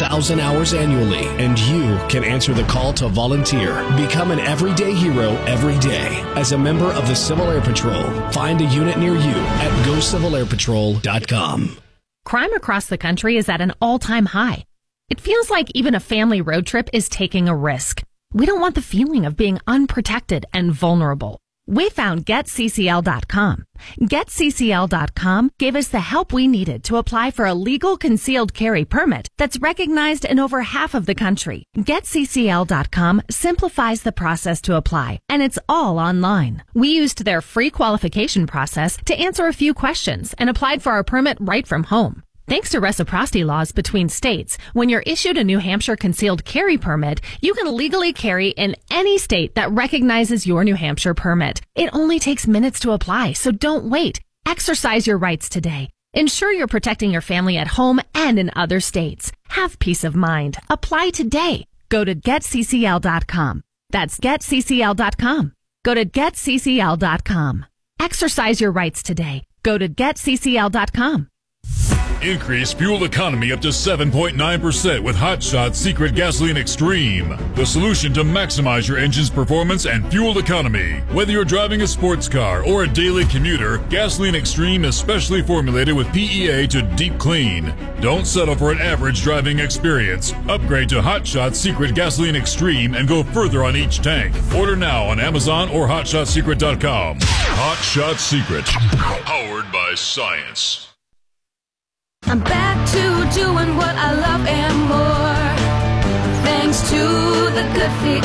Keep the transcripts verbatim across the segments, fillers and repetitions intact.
thousand hours annually, and you can answer the call to volunteer. Become an everyday hero every day as a member of the Civil Air Patrol. Find a unit near you at go civil air patrol dot com. Crime across the country is at an all-time high. It feels like even a family road trip is taking a risk. We don't want the feeling of being unprotected and vulnerable. We found get c c l dot com. get c c l dot com gave us the help we needed to apply for a legal concealed carry permit that's recognized in over half of the country. get c c l dot com simplifies the process to apply, and it's all online. We used their free qualification process to answer a few questions and applied for our permit right from home. Thanks to reciprocity laws between states, when you're issued a New Hampshire concealed carry permit, you can legally carry in any state that recognizes your New Hampshire permit. It only takes minutes to apply, so don't wait. Exercise your rights today. Ensure you're protecting your family at home and in other states. Have peace of mind. Apply today. Go to get c c l dot com. That's get c c l dot com. Go to get c c l dot com. Exercise your rights today. Go to get c c l dot com. Increase fuel economy up to seven point nine percent with Hot Shot Secret Gasoline Extreme. The solution to maximize your engine's performance and fuel economy. Whether you're driving a sports car or a daily commuter, Gasoline Extreme is specially formulated with P E A to deep clean. Don't settle for an average driving experience. Upgrade to Hot Shot Secret Gasoline Extreme and go further on each tank. Order now on Amazon or hot shot secret dot com. Hot Shot Secret. Powered by science. I'm back to doing what I love and more, thanks to the Good Feet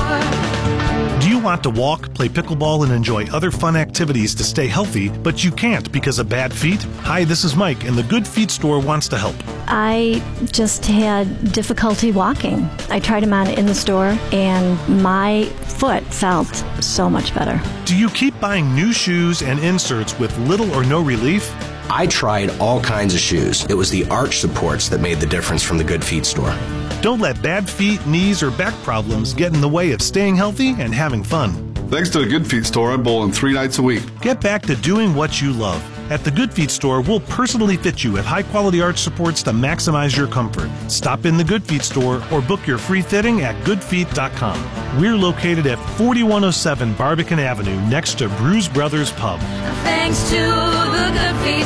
store. Do you want to walk, play pickleball, and enjoy other fun activities to stay healthy, but you can't because of bad feet? Hi, this is Mike, and the Good Feet store wants to help. I just had difficulty walking. I tried them on in the store, and my foot felt so much better. Do you keep buying new shoes and inserts with little or no relief? I tried all kinds of shoes. It was the arch supports that made the difference from the Good Feet store. Don't let bad feet, knees, or back problems get in the way of staying healthy and having fun. Thanks to the Good Feet store, I'm bowling three nights a week. Get back to doing what you love. At the Good Feet store, we'll personally fit you with high-quality arch supports to maximize your comfort. Stop in the Good Feet store or book your free fitting at good feet dot com. We're located at forty-one oh seven Barbican Avenue next to Bruise Brothers Pub. Thanks to the Good Feet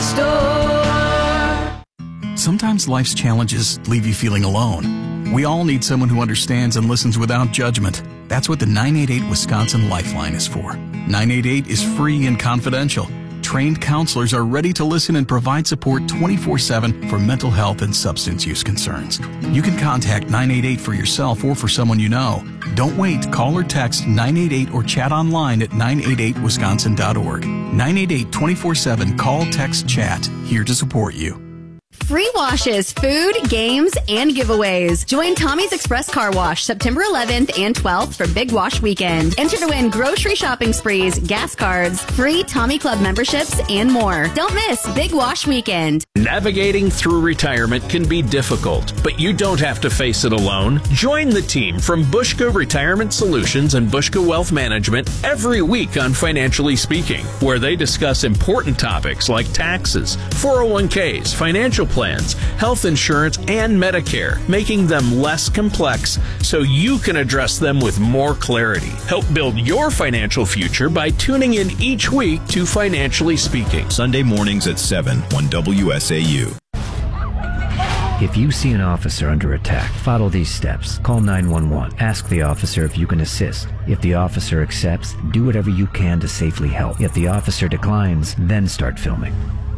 store. Sometimes life's challenges leave you feeling alone. We all need someone who understands and listens without judgment. That's what the nine eight eight Wisconsin Lifeline is for. nine eight eight is free and confidential. Trained counselors are ready to listen and provide support twenty-four seven for mental health and substance use concerns. You can contact nine eight eight for yourself or for someone you know. Don't wait. Call or text nine eight eight or chat online at nine eight eight wisconsin dot org. nine eight eight, twenty-four seven. Call, text, chat. Here to support you. Free washes, food, games, and giveaways. Join Tommy's Express Car Wash September eleventh and twelfth for Big Wash Weekend. Enter to win grocery shopping sprees, gas cards, free Tommy Club memberships, and more. Don't miss Big Wash Weekend. Navigating through retirement can be difficult, but you don't have to face it alone. Join the team from Bushka Retirement Solutions and Bushka Wealth Management every week on Financially Speaking, where they discuss important topics like taxes, four oh one k's, financial plans, health insurance, and Medicare, making them less complex so you can address them with more clarity. Help build your financial future by tuning in each week to Financially Speaking. Sunday mornings at seven on W S A U. If you see an officer under attack, follow these steps. Call nine one one. Ask the officer if you can assist. If the officer accepts, do whatever you can to safely help. If the officer declines, then start filming.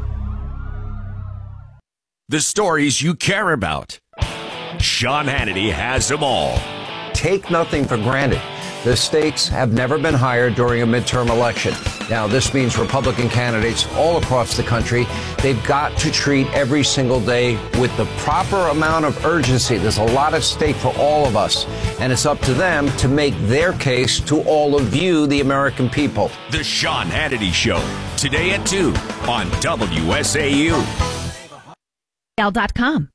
The stories you care about. Sean Hannity has them all. Take nothing for granted. The stakes have never been higher during a midterm election. Now, this means Republican candidates all across the country, they've got to treat every single day with the proper amount of urgency. There's a lot at stake for all of us, and it's up to them to make their case to all of you, the American people. The Sean Hannity Show, today at two on W S A U. dot com.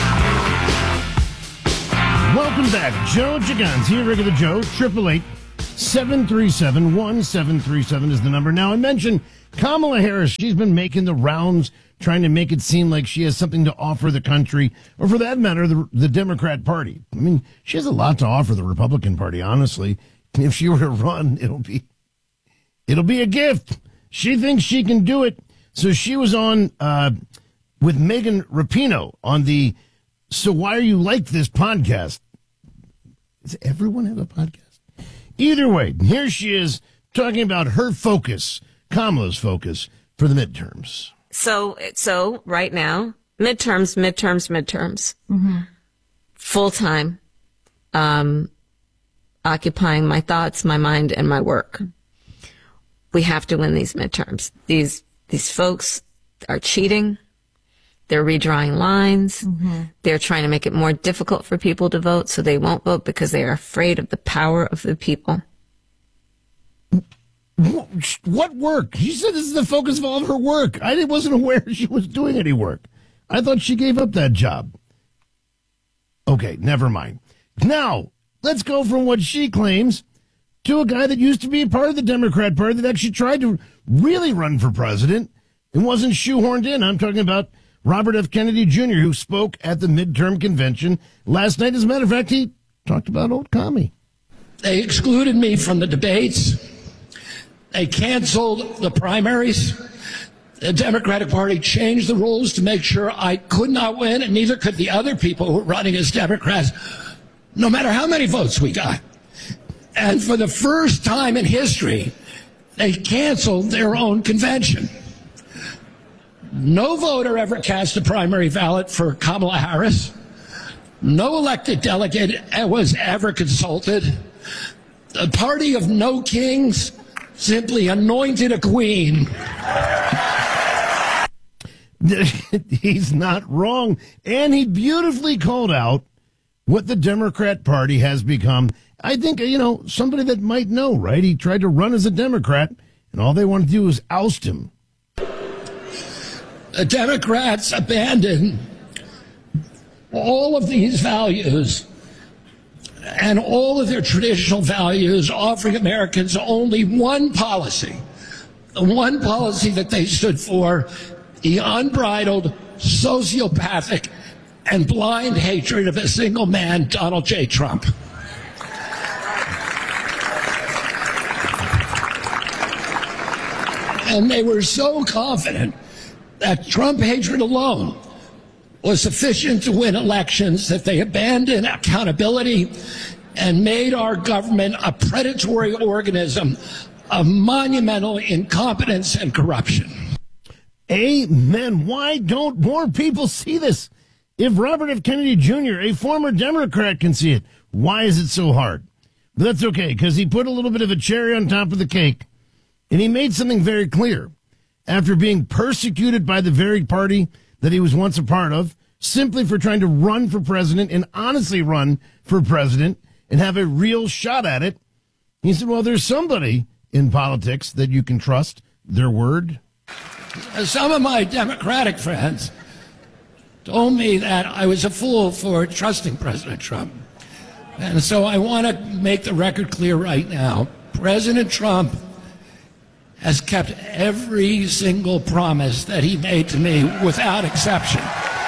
Welcome back. Joe Gigans here, regular Joe, triple eight seven three seven, one seven three seven is the number. Now, I mentioned Kamala Harris. She's been making the rounds, trying to make it seem like she has something to offer the country, or for that matter, the, the Democrat Party. I mean, she has a lot to offer the Republican Party, honestly. If she were to run, it'll be, it'll be a gift. She thinks she can do it. So she was on uh, with Megan Rapinoe on the So Why Are You Like This podcast. Does everyone have a podcast? Either way, here she is talking about her focus, Kamala's focus, for the midterms. So, so right now, midterms, midterms, midterms, Mm-hmm. full time, um, occupying my thoughts, my mind, and my work. We have to win these midterms. These, these folks are cheating. They're redrawing lines. Mm-hmm. They're trying to make it more difficult for people to vote, so they won't vote because they are afraid of the power of the people. What work? She said this is the focus of all of her work. I wasn't aware she was doing any work. I thought she gave up that job. Okay, never mind. Now, let's go from what she claims to a guy that used to be a part of the Democrat Party that actually tried to really run for president and wasn't shoehorned in. I'm talking about Robert F. Kennedy Junior, who spoke at the midterm convention last night. As a matter of fact, he talked about old commie. They excluded me from the debates. They canceled the primaries. The Democratic Party changed the rules to make sure I could not win, and neither could the other people who were running as Democrats, no matter how many votes we got. And for the first time in history, they canceled their own convention. No voter ever cast a primary ballot for Kamala Harris. No elected delegate was ever consulted. The party of no kings simply anointed a queen. He's not wrong. And he beautifully called out what the Democrat Party has become. I think, you know, somebody that might know, right? He tried to run as a Democrat, and all they want to do is oust him. The Democrats abandoned all of these values and all of their traditional values, offering Americans only one policy, the one policy that they stood for, the unbridled, sociopathic, and blind hatred of a single man, Donald J. Trump. And they were so confident that Trump hatred alone was sufficient to win elections that they abandoned accountability and made our government a predatory organism of monumental incompetence and corruption. Amen. Why don't more people see this? If Robert F. Kennedy Junior, a former Democrat, can see it, why is it so hard? But that's okay, because he put a little bit of a cherry on top of the cake, and he made something very clear. After being persecuted by the very party that he was once a part of, simply for trying to run for president and honestly run for president and have a real shot at it, he said, well, there's somebody in politics that you can trust their word. Some of my Democratic friends told me that I was a fool for trusting President Trump. And so I want to make the record clear right now. President Trump has kept every single promise that he made to me without exception.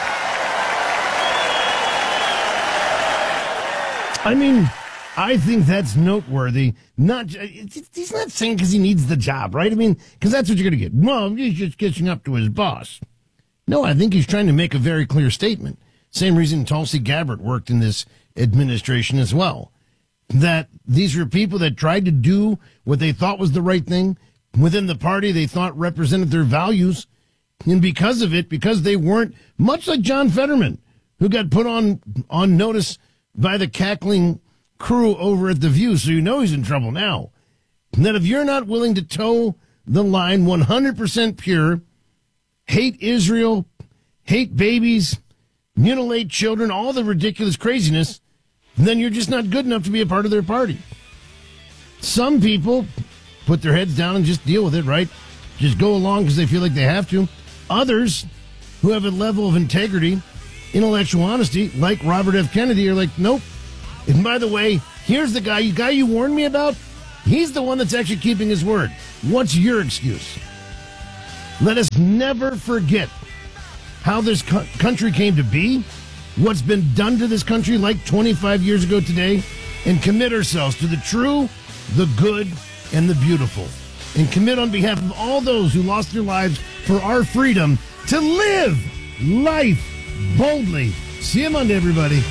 I mean, I think that's noteworthy. Not he's not saying because he needs the job, right? I mean, because that's what you're going to get. Well, he's just catching up to his boss. No, I think he's trying to make a very clear statement. Same reason Tulsi Gabbard worked in this administration as well. That these were people that tried to do what they thought was the right thing within the party they thought represented their values. And because of it, because they weren't, much like John Fetterman, who got put on, on notice by the cackling crew over at The View, so you know he's in trouble now. That if you're not willing to toe the line one hundred percent pure, hate Israel, hate babies, mutilate children, all the ridiculous craziness, then you're just not good enough to be a part of their party. Some people put their heads down and just deal with it, right? Just go along because they feel like they have to. Others who have a level of integrity, intellectual honesty, like Robert F. Kennedy, are like, nope. And by the way, here's the guy, you guy you warned me about. He's the one that's actually keeping his word. What's your excuse? Let us never forget how this co- country came to be, what's been done to this country like twenty-five years ago today, and commit ourselves to the true, the good, and the beautiful. And commit on behalf of all those who lost their lives for our freedom to live life boldly. See you Monday, everybody.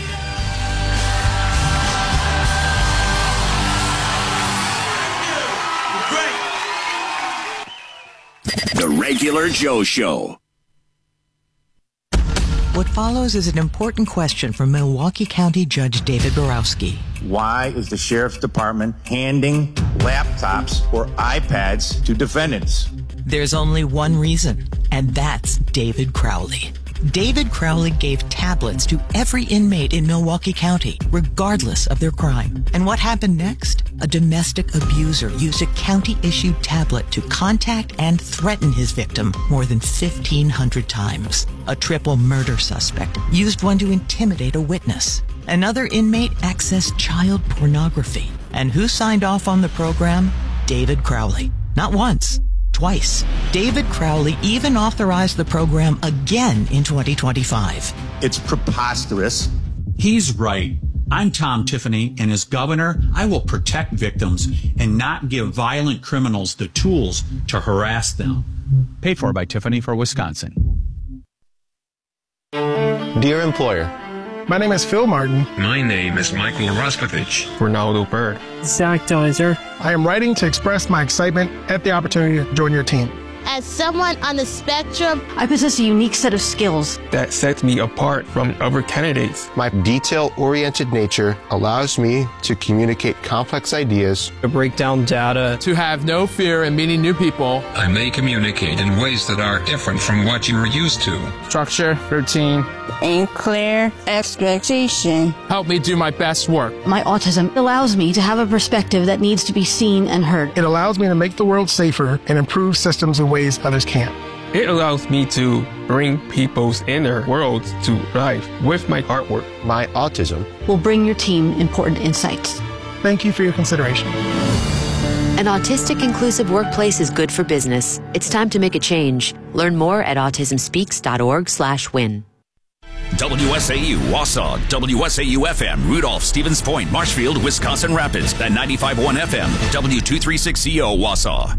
The Regular Joe Show. What follows is an important question from Milwaukee County Judge David Borowski. Why is the Sheriff's Department handing laptops or iPads to defendants? There's only one reason, and that's David Crowley. David Crowley gave tablets to every inmate in Milwaukee County, regardless of their crime. And what happened next? A domestic abuser used a county-issued tablet to contact and threaten his victim more than fifteen hundred times. A triple murder suspect used one to intimidate a witness. Another inmate accessed child pornography. And who signed off on the program? David Crowley. Not once. Twice. David Crowley even authorized the program again in twenty twenty-five. It's preposterous. He's right. I'm Tom Tiffany, and as governor, I will protect victims and not give violent criminals the tools to harass them. Paid for by Tiffany for Wisconsin. Dear employer, my name is Phil Martin. My name is Michael Raskovich. Ronaldo Bird. Zach Deiser. I am writing to express my excitement at the opportunity to join your team. As someone on the spectrum, I possess a unique set of skills that sets me apart from other candidates. My detail-oriented nature allows me to communicate complex ideas, to break down data, to have no fear in meeting new people. I may communicate in ways that are different from what you are used to. Structure, routine, and clear expectation. Help me do my best work. My autism allows me to have a perspective that needs to be seen and heard. It allows me to make the world safer and improve systems in ways others can't. It allows me to bring people's inner worlds to life with my artwork. My autism will bring your team important insights. Thank you for your consideration. An autistic inclusive workplace is good for business. It's time to make a change. Learn more at autism speaks dot org slash win. W S A U, Wausau, W S A U F M, Rudolph, Stevens Point, Marshfield, Wisconsin Rapids, and ninety-five point one F M, W two thirty-six C O, Wausau.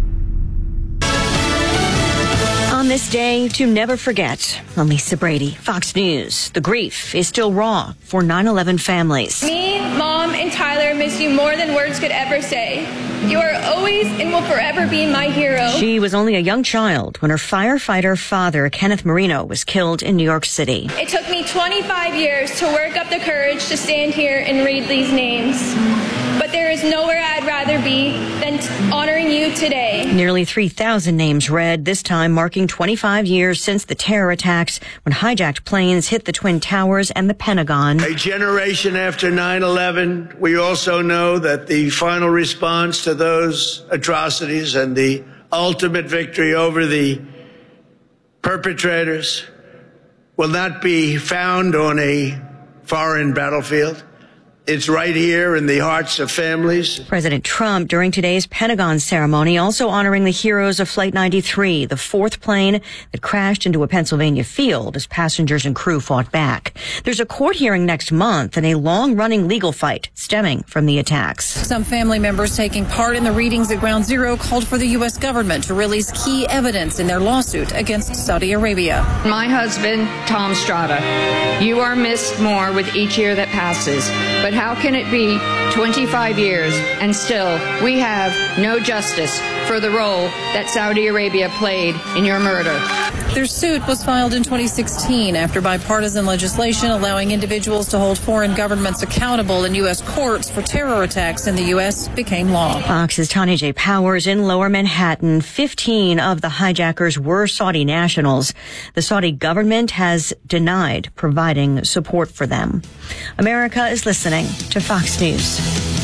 On this day to never forget, I'm Lisa Brady, Fox News. The grief is still raw for nine eleven families. Me, Mom, and Tyler miss you more than words could ever say. You are always and will forever be my hero. She was only a young child when her firefighter father, Kenneth Marino, was killed in New York City. It took me twenty-five years to work up the courage to stand here and read these names. But there is nowhere I'd rather be than t- honoring you today. Nearly three thousand names read, this time marking twenty-five years since the terror attacks when hijacked planes hit the Twin Towers and the Pentagon. A generation after nine eleven, we also know that the final response to those atrocities and the ultimate victory over the perpetrators will not be found on a foreign battlefield. It's right here in the hearts of families. President Trump, during today's Pentagon ceremony, also honoring the heroes of Flight ninety-three, the fourth plane that crashed into a Pennsylvania field as passengers and crew fought back. There's a court hearing next month and a long-running legal fight stemming from the attacks. Some family members taking part in the readings at Ground Zero called for the U S government to release key evidence in their lawsuit against Saudi Arabia. My husband, Tom Strada, you are missed more with each year that passes, but how can it be twenty-five years and still we have no justice for the role that Saudi Arabia played in your murder? Their suit was filed in twenty sixteen after bipartisan legislation allowing individuals to hold foreign governments accountable in U S courts for terror attacks in the U S became law. Fox's Tanya J. Powers in Lower Manhattan. fifteen of the hijackers were Saudi nationals. The Saudi government has denied providing support for them. America is listening to Fox News.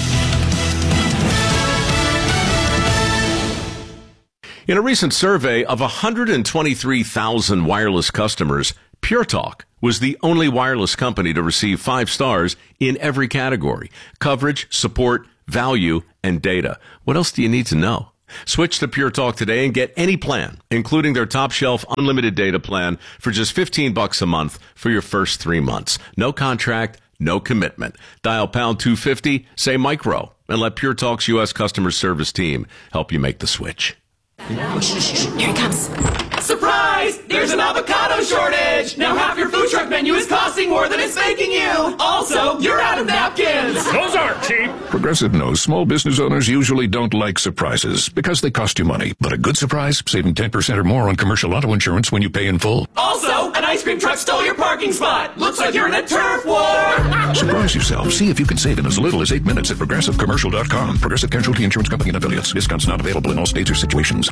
In a recent survey of one hundred twenty-three thousand wireless customers, Pure Talk was the only wireless company to receive five stars in every category: coverage, support, value, and data. What else do you need to know? Switch to Pure Talk today and get any plan, including their top shelf unlimited data plan for just fifteen bucks a month for your first three months. No contract, no commitment. Dial pound two fifty, say micro, and let Pure Talk's U S customer service team help you make the switch. Here he comes. Surprise! There's an avocado shortage! Now half your food truck menu is costing more than it's making you! Also, you're out of napkins! Those aren't cheap! Progressive knows small business owners usually don't like surprises because they cost you money. But a good surprise, saving ten percent or more on commercial auto insurance when you pay in full. Also, an ice cream truck stole your parking spot! Looks like you're in a turf war! Surprise yourself. See if you can save in as little as eight minutes at progressive commercial dot com. Progressive Casualty Insurance Company and affiliates. Discounts not available in all states or situations.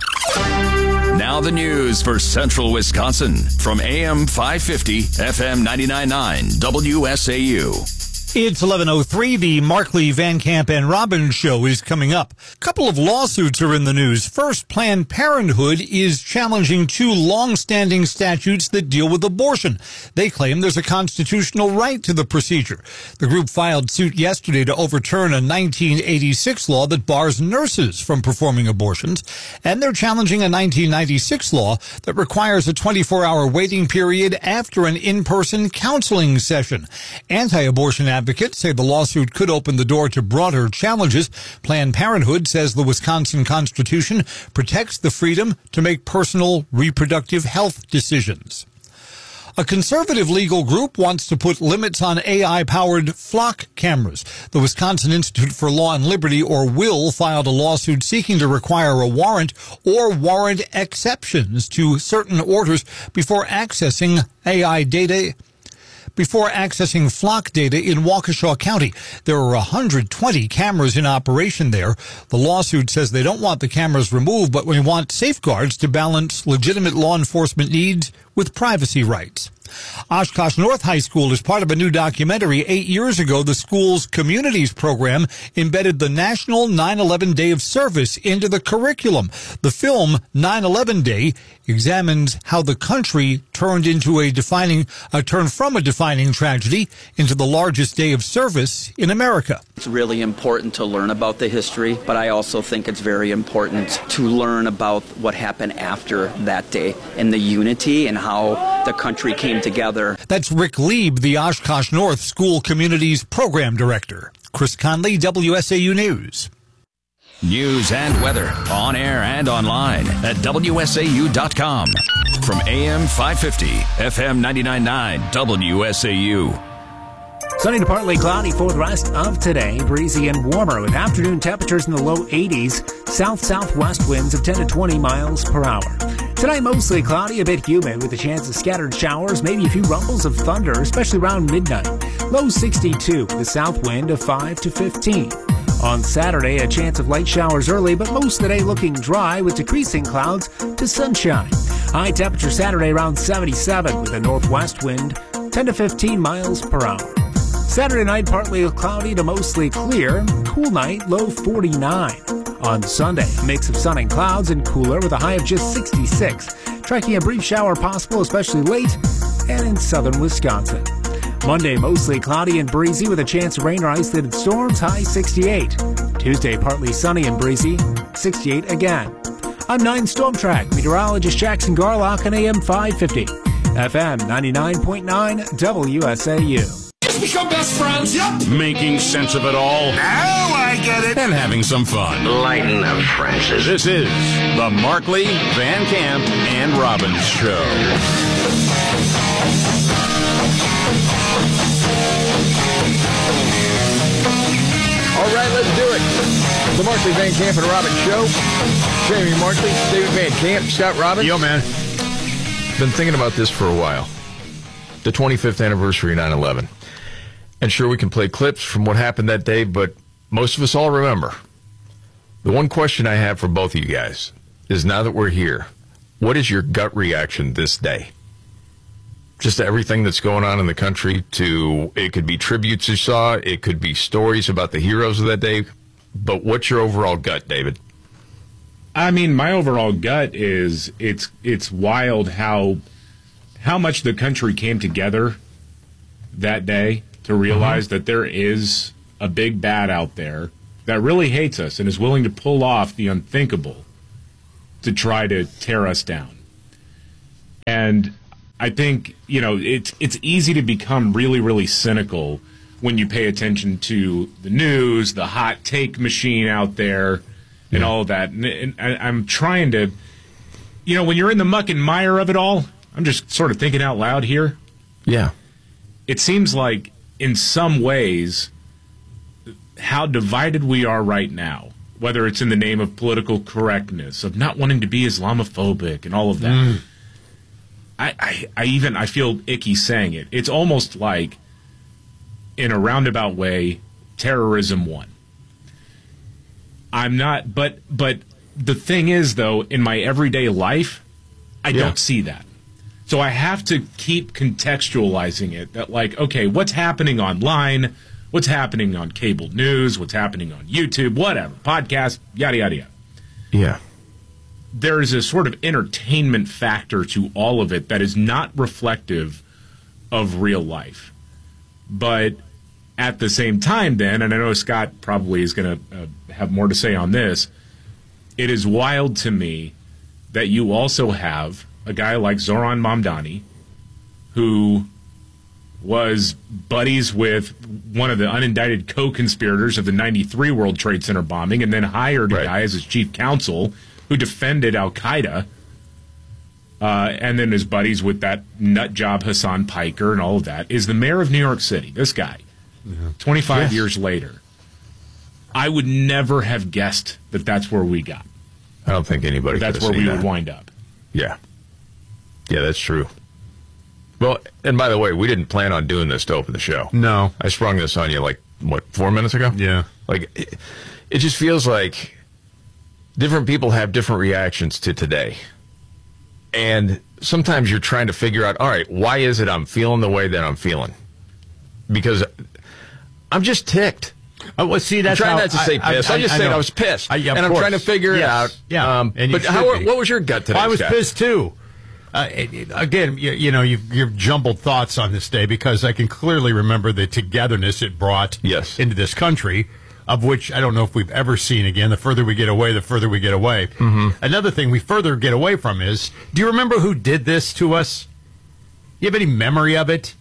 Now the news for Central Wisconsin from A M five fifty, F M ninety-nine point nine, W S A U. It's eleven oh three. The Markley, Van Camp, and Robbins show is coming up. A couple of lawsuits are in the news. First, Planned Parenthood is challenging two long-standing statutes that deal with abortion. They claim there's a constitutional right to the procedure. The group filed suit yesterday to overturn a nineteen eighty-six law that bars nurses from performing abortions, and they're challenging a nineteen ninety-six law that requires a twenty-four hour waiting period after an in-person counseling session. Anti-abortion advocates Advocates say the lawsuit could open the door to broader challenges. Planned Parenthood says the Wisconsin Constitution protects the freedom to make personal reproductive health decisions. A conservative legal group wants to put limits on A I-powered flock cameras. The Wisconsin Institute for Law and Liberty, or WILL, filed a lawsuit seeking to require a warrant or warrant exceptions to certain orders before accessing A I data Before accessing flock data in Waukesha County. There are one hundred twenty cameras in operation there. The lawsuit says they don't want the cameras removed, but we want safeguards to balance legitimate law enforcement needs with privacy rights. Oshkosh North High School is part of a new documentary. Eight years ago, the school's Communities program embedded the National nine eleven Day of Service into the curriculum. The film, nine eleven Day, examines how the country turned into a defining, uh, turned from a defining tragedy into the largest day of service in America. It's really important to learn about the history, but I also think it's very important to learn about what happened after that day and the unity and how the country came together. That's Rick Lieb, the Oshkosh North School Communities Program Director. Chris Conley, W S A U News. News and weather on air and online at W S A U dot com. From A M five fifty, F M ninety-nine point nine, W S A U. Sunny to partly cloudy for the rest of today. Breezy and warmer with afternoon temperatures in the low eighties. South-southwest winds of ten to twenty miles per hour. Tonight, mostly cloudy, a bit humid with a chance of scattered showers, maybe a few rumbles of thunder, especially around midnight. Low sixty-two with a south wind of five to fifteen. On Saturday, a chance of light showers early, but most of the day looking dry with decreasing clouds to sunshine. High temperature Saturday around seventy-seven with a northwest wind ten to fifteen miles per hour. Saturday night, partly cloudy to mostly clear. Cool night, low forty-nine. On Sunday, a mix of sun and clouds and cooler with a high of just sixty-six. Tracking a brief shower possible, especially late and in southern Wisconsin. Monday, mostly cloudy and breezy with a chance of rain or isolated storms, high sixty-eight. Tuesday, partly sunny and breezy, sixty-eight again. I'm nine Storm Track meteorologist Jackson Garlock on A M five fifty, F M ninety-nine point nine, W S A U. Become best friends. Yep. Making sense of it all. Now I get it. And having some fun. Lighten up, Francis. This is the Markley, Van Camp, and Robbins Show. All right, let's do it. The Markley, Van Camp, and Robbins Show. Jamie Markley, David Van Camp, Scott Robbins. Yo, man. Been thinking about this for a while. The twenty-fifth anniversary of nine eleven. And sure, we can play clips from what happened that day, but most of us all remember. The one question I have for both of you guys is, now that we're here, what is your gut reaction this day? Just to everything that's going on in the country, to, it could be tributes you saw, it could be stories about the heroes of that day, but what's your overall gut, David? I mean, my overall gut is, it's it's wild how how much the country came together that day to realize mm-hmm. that there is a big bad out there that really hates us and is willing to pull off the unthinkable to try to tear us down. And I think, you know, it's it's easy to become really, really cynical when you pay attention to the news, the hot take machine out there, and yeah. all of that. And, and I, I'm trying to, you know, when you're in the muck and mire of it all, I'm just sort of thinking out loud here. Yeah. It seems like, in some ways, how divided we are right now, whether it's in the name of political correctness, of not wanting to be Islamophobic and all of that. Mm. I, I, I even, I feel icky saying it. It's almost like, in a roundabout way, terrorism won. I'm not, but, but the thing is, though, in my everyday life, I yeah. don't see that. So I have to keep contextualizing it that, like, okay, what's happening online? What's happening on cable news? What's happening on YouTube? Whatever. Podcast, yada, yada, yada. Yeah. There is a sort of entertainment factor to all of it that is not reflective of real life. But at the same time, then, and I know Scott probably is going to uh, have more to say on this, it is wild to me that you also have a guy like Zoran Mamdani, who was buddies with one of the unindicted co-conspirators of the ninety-three World Trade Center bombing, and then hired right. a guy as his chief counsel who defended Al-Qaeda, uh, and then is buddies with that nut job Hassan Piker and all of that, is the mayor of New York City, this guy, yeah. twenty-five yes. years later. I would never have guessed that that's where we got. I don't think anybody That's could have where we seen would that. wind up. Yeah. Yeah, that's true. Well, and by the way, we didn't plan on doing this to open the show. No. I sprung this on you, like, what, four minutes ago? Yeah. Like, it, it just feels like different people have different reactions to today. And sometimes you're trying to figure out, all right, why is it I'm feeling the way that I'm feeling? Because I'm just ticked. Oh, well, see, that's I'm trying how, not to say I, pissed. I, I, I just I said I was pissed. I, yeah, and I'm course. trying to figure yes. it out. Yeah. Um, and but how, what was your gut today, well, I was Scott? pissed, too. Uh, it, it, again, you, you know, you've, you've jumbled thoughts on this day because I can clearly remember the togetherness it brought yes. into this country, of which I don't know if we've ever seen again. The further we get away, the further we get away. Mm-hmm. Another thing we further get away from is, do you remember who did this to us? You have any memory of it?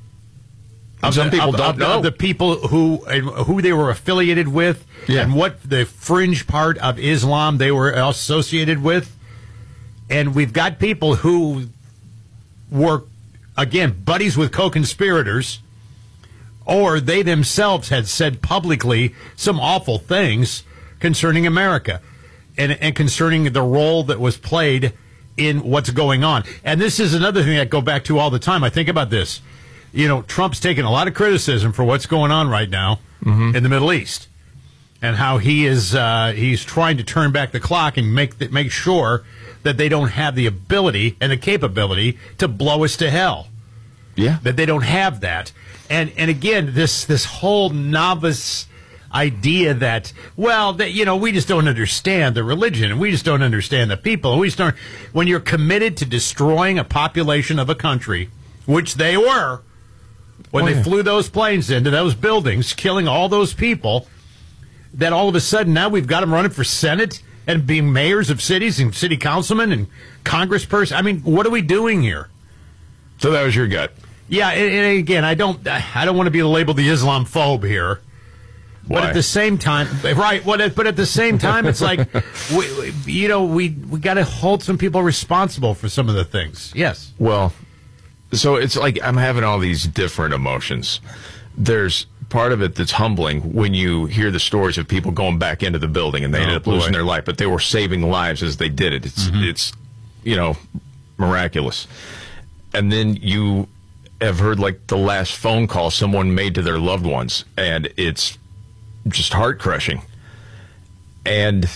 Of Some the, people of, don't of, know. of the people who who they were affiliated with, yeah. and what the fringe part of Islam they were associated with. And we've got people who were, again, buddies with co-conspirators, or they themselves had said publicly some awful things concerning America and, and concerning the role that was played in what's going on. And this is another thing I go back to all the time. I think about this. You know, Trump's taking a lot of criticism for what's going on right now mm-hmm. in the Middle East, and how he is uh, he's trying to turn back the clock and make th- make sure that they don't have the ability and the capability to blow us to hell. Yeah, that they don't have that. And and again, this this whole novice idea that, well, that, you know, we just don't understand the religion, and we just don't understand the people, and we just don't. When you're committed to destroying a population of a country, which they were. When oh, they yeah. flew those planes into those buildings, killing all those people, that all of a sudden now we've got them running for Senate and being mayors of cities and city councilmen and congresspersons. I mean, what are we doing here? So that was your gut. Yeah, and, and again, I don't, I don't want to be labeled the Islamophobe here. Why? But at the same time, right? What? But at the same time, it's like, we, you know, we we got to hold some people responsible for some of the things. Yes. Well. So it's like I'm having all these different emotions. There's part of it that's humbling when you hear the stories of people going back into the building and they oh, ended up boy. losing their life, but they were saving lives as they did it. It's, mm-hmm. it's, you know, miraculous. And then you have heard like the last phone call someone made to their loved ones, and it's just heart crushing. And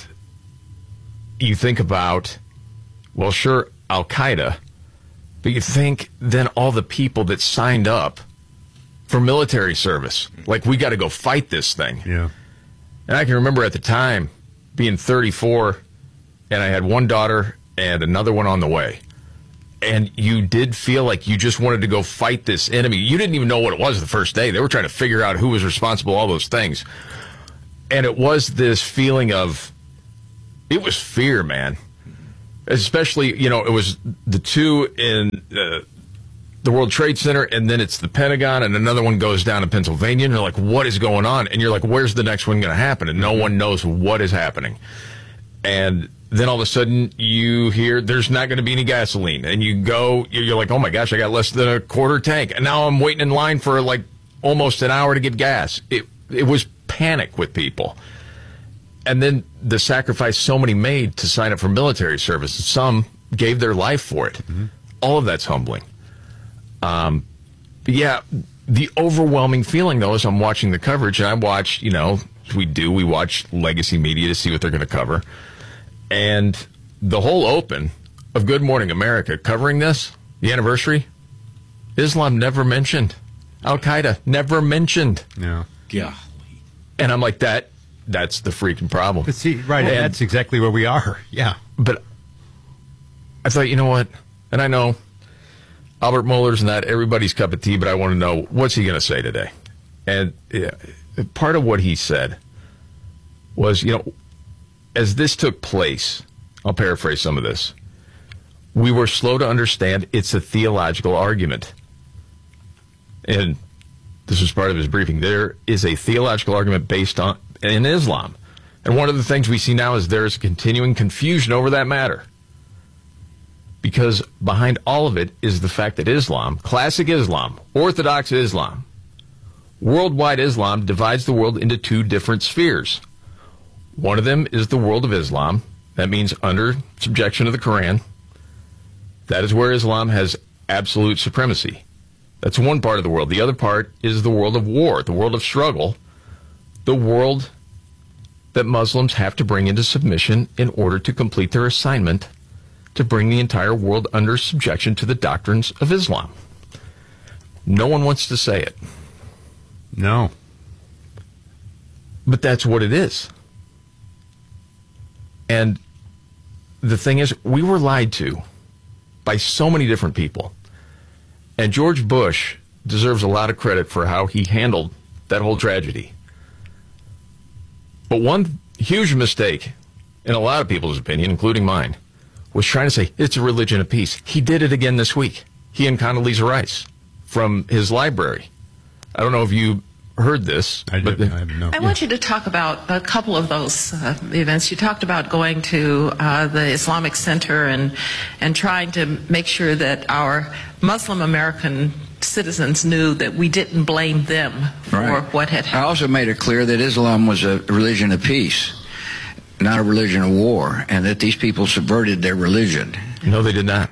you think about, well, sure, Al-Qaeda. But you think then all the people that signed up for military service, like, we got to go fight this thing. Yeah. And I can remember at the time being thirty-four, and I had one daughter and another one on the way. And you did feel like you just wanted to go fight this enemy. You didn't even know what it was the first day. They were trying to figure out who was responsible, all those things. And it was this feeling of, it was fear, man. Especially, you know, it was the two in uh, the World Trade Center, and then it's the Pentagon, and another one goes down in Pennsylvania, and you're like, what is going on? And you're like, where's the next one going to happen? And no one knows what is happening. And then all of a sudden, you hear there's not going to be any gasoline. And you go, you're like, oh my gosh, I got less than a quarter tank. And now I'm waiting in line for like almost an hour to get gas. It, it was panic with people. And then the sacrifice so many made to sign up for military service. Some gave their life for it. Mm-hmm. All of that's humbling. Um, but yeah, the overwhelming feeling, though, as I'm watching the coverage, and I watch, you know, we do, we watch legacy media to see what they're going to cover. And the whole open of Good Morning America covering this, the anniversary, Islam never mentioned. Al-Qaeda never mentioned. No. Yeah. And I'm like, that. That's the freaking problem. But see, right, and that's exactly where we are. Yeah. But I thought, you know what? And I know Albert Mueller's not everybody's cup of tea, but I want to know, what's he going to say today? And yeah, part of what he said was, you know, as this took place, I'll paraphrase some of this, we were slow to understand it's a theological argument. And this was part of his briefing. There is a theological argument based on in Islam. And one of the things we see now is there's continuing confusion over that matter. Because behind all of it is the fact that Islam, classic Islam, Orthodox Islam, worldwide Islam divides the world into two different spheres. One of them is the world of Islam. That means under subjection of the Quran. That is where Islam has absolute supremacy. That's one part of the world. The other part is the world of war, the world of struggle, the world that Muslims have to bring into submission in order to complete their assignment to bring the entire world under subjection to the doctrines of Islam. No one wants to say it. No. But that's what it is. And the thing is, we were lied to by so many different people. And George Bush deserves a lot of credit for how he handled that whole tragedy. But one huge mistake, in a lot of people's opinion, including mine, was trying to say it's a religion of peace. He did it again this week. He and Condoleezza Rice from his library. I don't know if you heard this. I, but did, I, have no, I want you to talk about a couple of those uh, events. You talked about going to uh, the Islamic Center and and trying to make sure that our Muslim American citizens knew that we didn't blame them for right. what had happened. I also made it clear that Islam was a religion of peace, not a religion of war, and that these people subverted their religion. No, they did not.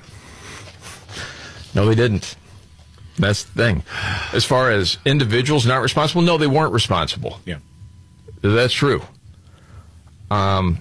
No, they didn't. That's the thing. As far as individuals not responsible, no, they weren't responsible. Yeah. That's true. Um,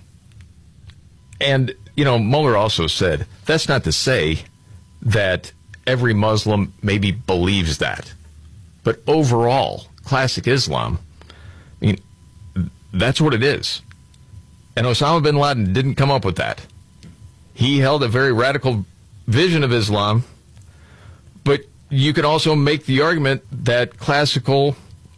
and, you know, Mueller also said, that's not to say that every Muslim maybe believes that. But overall, classic Islam, I mean, that's what it is. And Osama bin Laden didn't come up with that. He held a very radical vision of Islam, but you could also make the argument that classical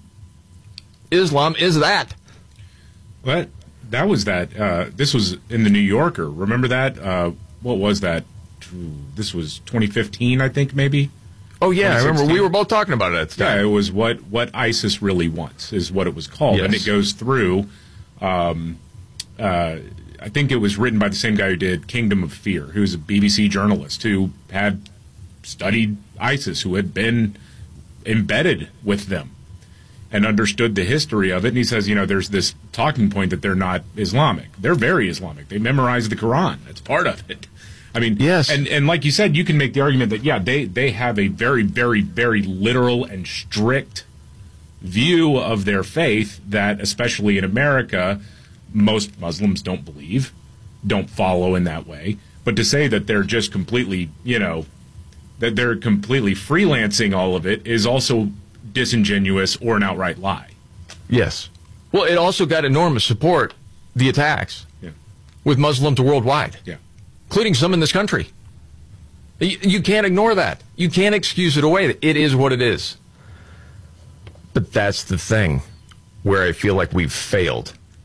Islam is that. What? That was that. Uh, this was in the New Yorker. Remember that? Uh, what was that? This was twenty fifteen, I think, maybe? Oh, yeah. I remember we were both talking about it at the time. Yeah, it was what, what ISIS really wants, is what it was called. Yes. And it goes through, um, uh, I think it was written by the same guy who did Kingdom of Fear, who's a B B C journalist who had studied ISIS, who had been embedded with them and understood the history of it. And he says, you know, there's this talking point that they're not Islamic. They're very Islamic. They memorize the Quran. That's part of it. I mean, yes. And, and like you said, you can make the argument that, yeah, they, they have a very, very, very literal and strict view of their faith that, especially in America, most Muslims don't believe, don't follow in that way. But to say that they're just completely, you know, that they're completely freelancing all of it is also disingenuous or an outright lie. Yes. Well, it also got enormous support, the attacks, yeah. with Muslims worldwide, yeah. including some in this country. You, you can't ignore that. You can't excuse it away. It is what it is. But that's the thing where I feel like we've failed.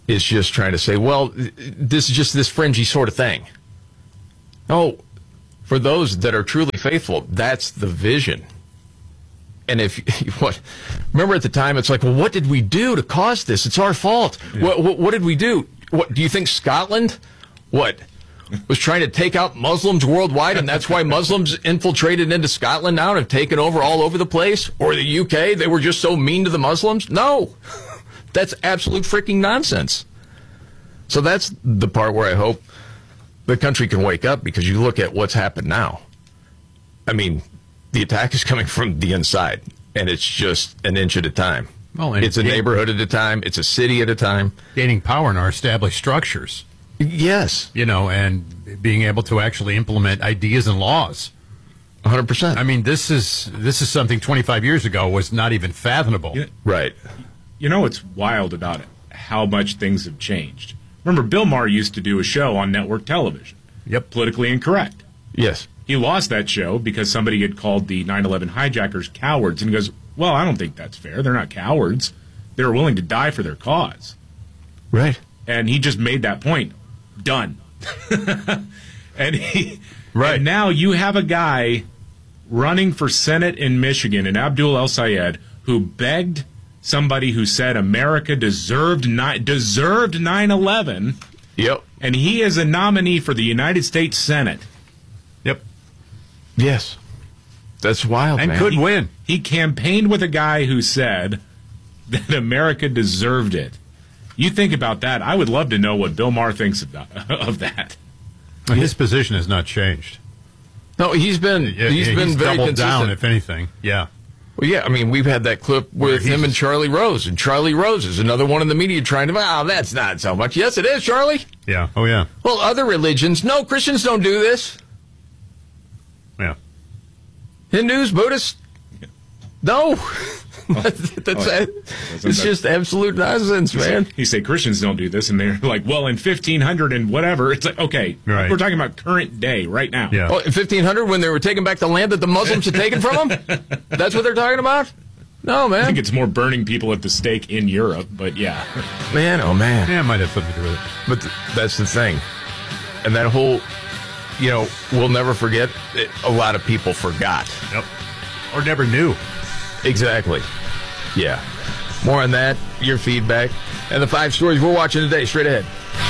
is just trying to say, well, this is just this fringy sort of thing. No, for those that are truly faithful, that's the vision. And if what, remember at the time, it's like, well, what did we do to cause this? It's our fault. Yeah. What, what, what did we do? What do you think Scotland, what, was trying to take out Muslims worldwide, and that's why Muslims infiltrated into Scotland now and have taken over all over the place? Or the U K, they were just so mean to the Muslims? No, that's absolute freaking nonsense. So that's the part where I hope the country can wake up, because you look at what's happened now. I mean, the attack is coming from the inside, and it's just an inch at a time. Well, and it's a gain- neighborhood at a time. It's a city at a time. Gaining power in our established structures. Yes. You know, and being able to actually implement ideas and laws. one hundred percent. I mean, this is this is something twenty-five years ago was not even fathomable. Yeah. Right. You know what's wild about it? How much things have changed. Remember, Bill Maher used to do a show on network television. Yep. Politically Incorrect. Yes. He lost that show because somebody had called the nine eleven hijackers cowards, and he goes, well, I don't think that's fair. They're not cowards. They're willing to die for their cause. Right. And he just made that point. Done. and he, right. And now you have a guy running for Senate in Michigan, in Abdul El-Sayed, who begged somebody who said America deserved ni- deserved nine eleven. Yep. And he is a nominee for the United States Senate. Yep. Yes. That's wild, and man. could he, win. He campaigned with a guy who said that America deserved it. You think about that. I would love to know what Bill Maher thinks of that. Of that. Well, his position has not changed. No, he's been Yeah, he's yeah, been he's very doubled consistent. down, if anything. Yeah. Well, yeah, I mean, we've had that clip with him and Charlie Rose, and Charlie Rose is another one in the media trying to, oh, that's not so much. Yes, it is, Charlie. Yeah. Oh, yeah. Well, other religions, no, Christians don't do this. Yeah. Hindus, Buddhists, no. that's, that's Oh, it's that, just absolute nonsense, man. You say Christians don't do this, and they're like, well, in fifteen hundred and whatever. It's like, okay, right. We're talking about current day right now. Yeah. Oh, in fifteen hundred, when they were taking back the land that the Muslims had taken from them? That's what they're talking about? No, man. I think it's more burning people at the stake in Europe, but yeah. Man, oh, man. Yeah, it might have something to do with it. But th- that's the thing. And that whole, you know, we'll never forget, it, a lot of people forgot. Yep. Or never knew. Exactly. Yeah. More on that, your feedback, and the five stories we're watching today. Straight ahead.